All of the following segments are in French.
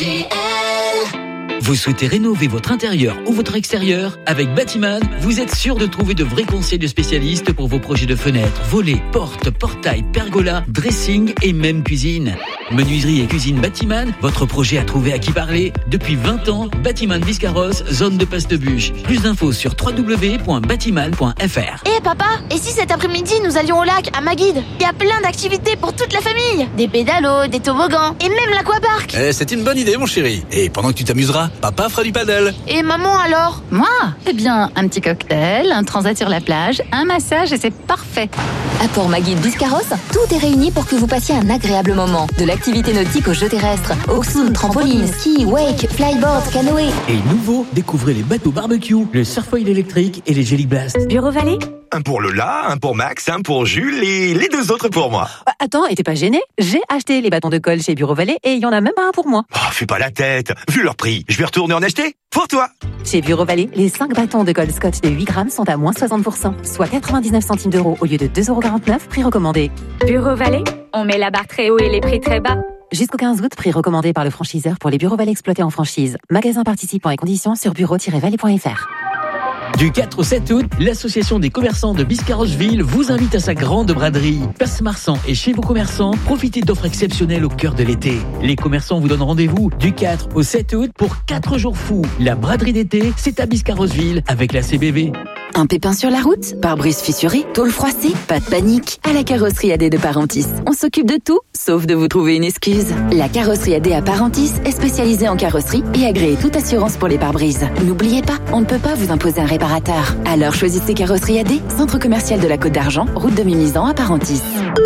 Vous souhaitez rénover votre intérieur ou votre extérieur? Avec Batiman, vous êtes sûr de trouver de vrais conseils de spécialistes pour vos projets de fenêtres, volets, portes, portails, pergolas, dressing et même cuisine. Menuiserie et cuisine Batiman, votre projet a trouvé à qui parler. Depuis 20 ans, Batiman Biscarrosse, zone de Passe-de-Bûche. Plus d'infos sur www.batiman.fr. Papa, et si cet après-midi nous allions au lac, à Maguide? Il y a plein d'activités pour toute la famille. Des pédalos, des toboggans et même l'aquapark. C'est une bonne idée mon chéri. Et pendant que tu t'amuseras, papa fera du paddle. Et maman alors? Moi? Eh bien, un petit cocktail, un transat sur la plage, un massage et c'est parfait. À Port Maguide Biscarrosse, tout est réuni pour que vous passiez un agréable moment. De l'activité nautique aux jeux terrestres, Oxum, trampoline, ski, wake, flyboard, canoë. Et nouveau, découvrez les bateaux barbecue, le surfoil électrique et les jelly blast. Bureau Vallée? Un pour Lola, un pour Max, un pour Jules et les deux autres pour moi. Attends, et t'es pas gêné? J'ai acheté les bâtons de colle chez Bureau Vallée et il y en a même un pour moi. Oh, fais pas la tête. Vu leur prix, je vais retourner en acheter pour toi. Chez Bureau Vallée, les 5 bâtons de colle Scotch de 8 grammes sont à moins 60%, soit 99 centimes d'euros au lieu de 2,49 €, prix recommandé. Bureau Vallée, on met la barre très haut et les prix très bas. Jusqu'au 15 août, prix recommandé par le franchiseur pour les Bureaux Vallée exploités en franchise. Magasin participant et conditions sur bureau-vallée.fr. Du 4 au 7 août, l'association des commerçants de Biscarrosseville vous invite à sa grande braderie. Place Marsan et chez vos commerçants, profitez d'offres exceptionnelles au cœur de l'été. Les commerçants vous donnent rendez-vous du 4 au 7 août pour 4 jours fous. La braderie d'été, c'est à Biscarrosseville avec la CBV. Un pépin sur la route, pare-brise fissuré, tôle froissée, pas de panique. À la carrosserie AD de Parentis, on s'occupe de tout, sauf de vous trouver une excuse. La carrosserie AD à Parentis est spécialisée en carrosserie et agrée toute assurance pour les pare-brises. N'oubliez pas, on ne peut pas vous imposer un réparateur. Alors choisissez Carrosserie AD, centre commercial de la Côte d'Argent, route de Mimizan à Parentis.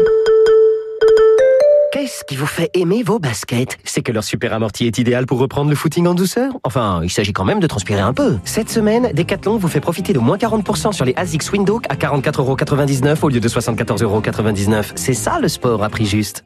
Qu'est-ce qui vous fait aimer vos baskets? C'est que leur super amorti est idéal pour reprendre le footing en douceur? Enfin, il s'agit quand même de transpirer un peu. Cette semaine, Decathlon vous fait profiter de moins 40% sur les ASICS Windhoek à 44,99 € au lieu de 74,99 €. C'est ça le sport à prix juste.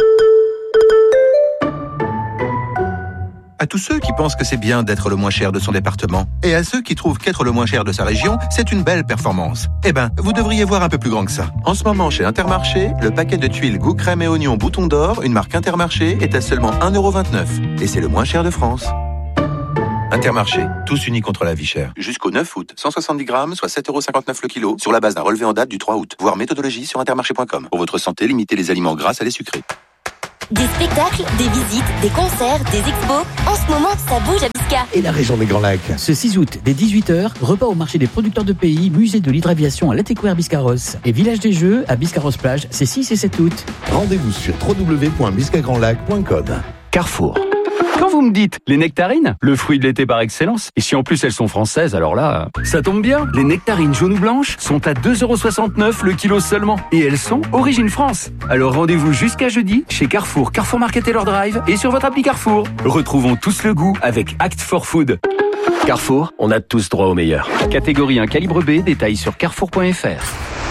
À tous ceux qui pensent que c'est bien d'être le moins cher de son département, et à ceux qui trouvent qu'être le moins cher de sa région, c'est une belle performance. Eh ben, vous devriez voir un peu plus grand que ça. En ce moment, chez Intermarché, le paquet de tuiles goût crème et oignon bouton d'or, une marque Intermarché, est à seulement 1,29 €. Et c'est le moins cher de France. Intermarché, tous unis contre la vie chère. Jusqu'au 9 août, 170 grammes, soit 7,59 € le kilo, sur la base d'un relevé en date du 3 août. Voir méthodologie sur intermarché.com. Pour votre santé, limitez les aliments gras à les sucrés. Des spectacles, des visites, des concerts, des expos. En ce moment, ça bouge à Bisca. Et la région des Grands Lacs. Ce 6 août, dès 18h, repas au marché des producteurs de pays, musée de l'hydraviation à Latécoère Biscarrosse. Et village des Jeux à Biscarrosse Plage, c'est 6 et 7 août. Rendez-vous sur www.biscagrandlac.com. Carrefour. Quand vous me dites les nectarines, le fruit de l'été par excellence, et si en plus elles sont françaises, alors là, ça tombe bien. Les nectarines jaunes ou blanches sont à 2,69 € le kilo seulement. Et elles sont origine France. Alors rendez-vous jusqu'à jeudi chez Carrefour, Carrefour Market Taylor Drive et sur votre appli Carrefour. Retrouvons tous le goût avec Act for Food. Carrefour, on a tous droit au meilleur. Catégorie 1 calibre B, détails sur carrefour.fr.